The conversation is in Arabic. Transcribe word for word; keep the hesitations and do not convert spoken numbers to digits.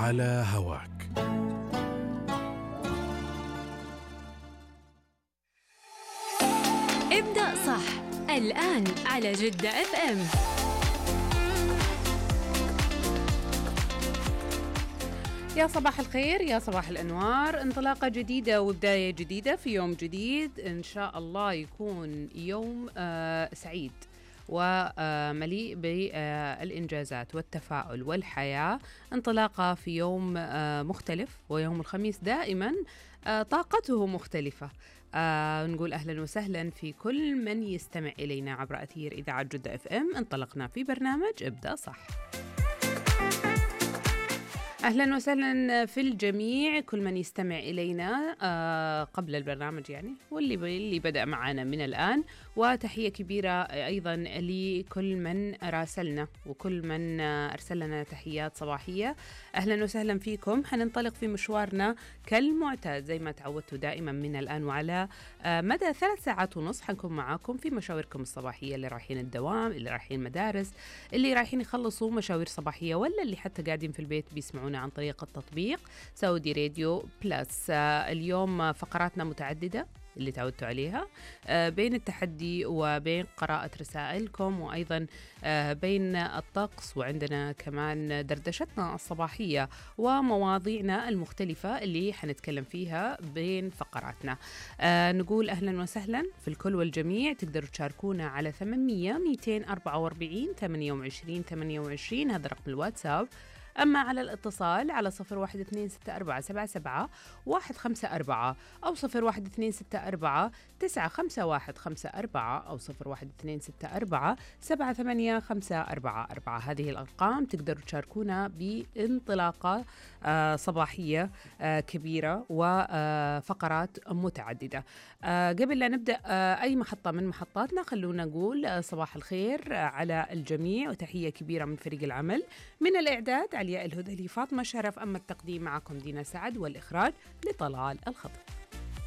على هواك. ابدأ صح الآن على جدة اف ام. يا صباح الخير، يا صباح الأنوار، انطلاقة جديدة وبداية جديدة في يوم جديد إن شاء الله يكون يوم آه سعيد ومليء بالإنجازات والتفاؤل والحياة. انطلاقة في يوم آه مختلف، ويوم الخميس دائما آه طاقته مختلفة. آه نقول أهلا وسهلا في كل من يستمع إلينا عبر أثير إذاعة جدة اف ام. انطلقنا في برنامج ابدأ صح. أهلا وسهلا في الجميع، كل من يستمع إلينا آه قبل البرنامج يعني، واللي اللي بدأ معنا من الآن. وتحية كبيرة أيضا لكل من راسلنا وكل من أرسل لنا تحيات صباحية. أهلا وسهلا فيكم. حننطلق في مشوارنا كالمعتاد زي ما تعودتوا دائما من الآن، وعلى آه مدى ثلاث ساعات ونص حنكون معاكم في مشاوركم الصباحية، اللي رايحين الدوام، اللي رايحين مدارس، اللي رايحين يخلصوا مشاوير صباحية، ولا اللي حتى قاعدين في البيت بيسمعون عن طريق التطبيق سعودي راديو بلس. آه اليوم فقراتنا متعددة اللي تعودتوا عليها، آه بين التحدي وبين قراءة رسائلكم، وأيضا آه بين الطقس، وعندنا كمان دردشتنا الصباحية ومواضيعنا المختلفة اللي حنتكلم فيها بين فقراتنا. آه نقول أهلا وسهلا في الكل والجميع. تقدروا تشاركونا على ثمانمية مئتين وأربعة وأربعين ثمانية وعشرين ثمانية وعشرين، هذا رقم الواتساب. أما على الاتصال على صفر واحد اثنين ستة أربعة سبعة سبعة واحد خمسة أربعة، أو صفر واحد اثنين ستة أربعة تسعة خمسة واحد خمسة أربعة، أو صفر واحد اثنين ستة أربعة سبعة ثمانية خمسة أربعة أربعة. هذه الأرقام تقدروا تشاركونا بانطلاقة آه صباحية آه كبيرة وفقرات آه متعددة. آه قبل لا نبدأ آه أي محطة من محطاتنا، خلونا نقول آه صباح الخير آه على الجميع، وتحية كبيرة من فريق العمل. من الإعداد علياء الهدلي، فاطمة شرف، أما التقديم معكم دينا سعد، والإخراج لطلال الخضر.